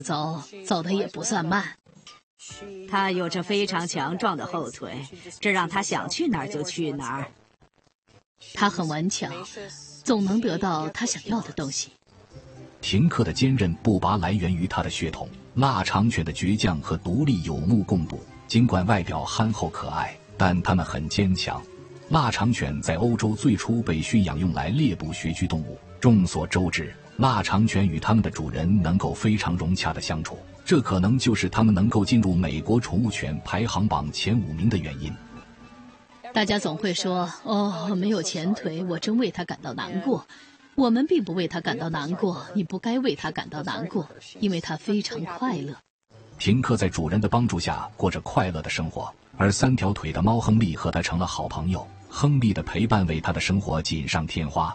走的也不算慢。 他有着非常强壮的后腿，这让他想去哪儿就去哪儿。 他很顽强，总能得到他想要的东西。 廷克的坚韧不拔来源于他的血统，腊肠犬的倔强和独立有目共睹。尽管外表憨厚可爱，但它们很坚强。腊肠犬在欧洲最初被驯养用来猎捕穴居动物。众所周知，腊肠犬与它们的主人能够非常融洽地相处，这可能就是它们能够进入美国宠物犬排行榜前5名的原因。 大家总会说，没有前腿，我真为他感到难过。我们并不为他感到难过，你不该为他感到难过，因为他非常快乐。 廷克在主人的帮助下过着快乐的生活，而3条腿的猫亨利和他成了好朋友。亨利的陪伴为他的生活锦上添花。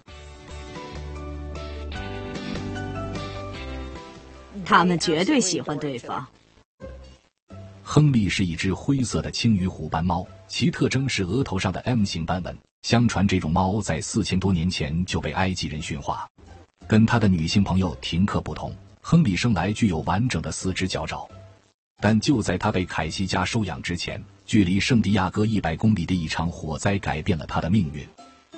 他们绝对喜欢对方。 亨利是一只灰色的青鱼虎斑猫，其特征是额头上的 M 型斑纹。相传这种猫在4000多年前就被埃及人驯化。跟他的女性朋友廷克不同，亨利生来具有完整的4只脚爪。但就在他被凯西家收养之前，距离圣地亚哥100公里的一场火灾改变了他的命运。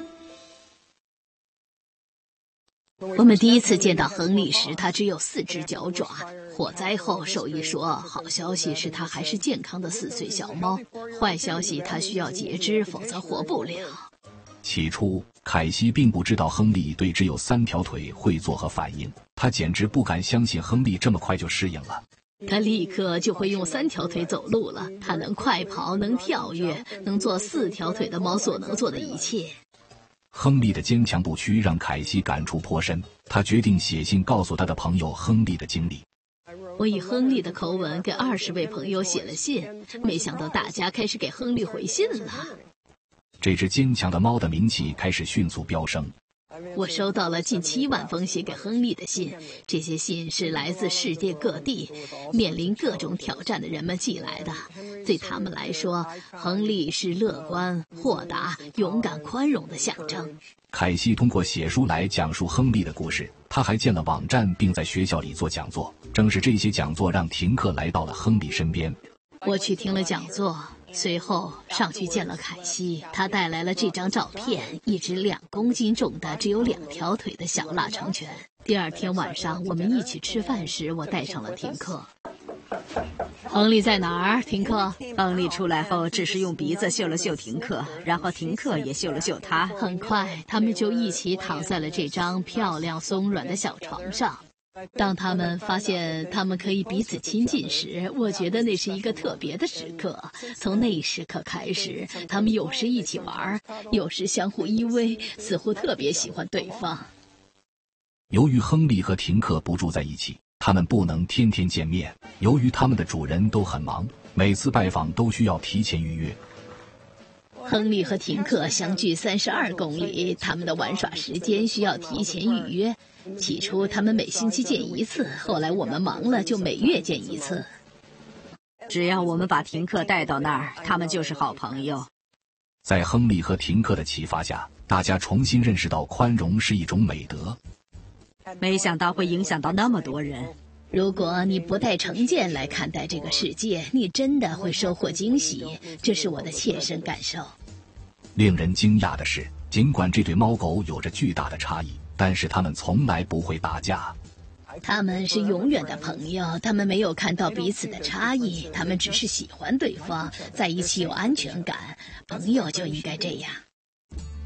我们第一次见到亨利时，他只有4只脚爪。火灾后，兽医说，好消息是他还是健康的4岁小猫，坏消息他需要截肢，否则活不了。 起初，凯西并不知道亨利对只有3条腿会作何反应，他简直不敢相信亨利这么快就适应了。 他立刻就会用3条腿走路了，他能快跑，能跳跃，能做4条腿的猫所能做的一切。 亨利的坚强不屈让凯西感触颇深，他决定写信告诉他的朋友亨利的经历。 我以亨利的口吻给20位朋友写了信，没想到大家开始给亨利回信了。 这只坚强的猫的名气开始迅速飙升。 我收到了近7万封写给亨利的信，这些信是来自世界各地，面临各种挑战的人们寄来的。对他们来说，亨利是乐观、豁达、勇敢、宽容的象征。 凯西通过写书来讲述亨利的故事，他还建了网站，并在学校里做讲座。正是这些讲座让廷克来到了亨利身边。 我去听了讲座，随后上去见了凯西，他带来了这张照片，一只2公斤重的只有2条腿的小腊肠犬。第2天晚上我们一起吃饭时，我带上了廷克。亨利在哪儿？廷克。 亨利出来后只是用鼻子嗅了嗅廷克，然后廷克也嗅了嗅他。 很快他们就一起躺在了这张漂亮松软的小床上。当他们发现他们可以彼此亲近时，我觉得那是一个特别的时刻。从那一时刻开始，他们有时一起玩，有时相互依偎，似乎特别喜欢对方。 由于亨利和廷克不住在一起，他们不能天天见面。由于他们的主人都很忙，每次拜访都需要提前预约。 亨利和廷克相距32公里，他们的玩耍时间需要提前预约。起初他们每星期见1次，后来我们忙了就每月见1次。 只要我们把廷克带到那儿，他们就是好朋友。 在亨利和廷克的启发下，大家重新认识到宽容是一种美德。 没想到会影响到那么多人。 如果你不带成见来看待这个世界，你真的会收获惊喜，这是我的切身感受。 令人惊讶的是，尽管这对猫狗有着巨大的差异，但是它们从来不会打架。 他们是永远的朋友，他们没有看到彼此的差异，他们只是喜欢对方，在一起有安全感。朋友就应该这样。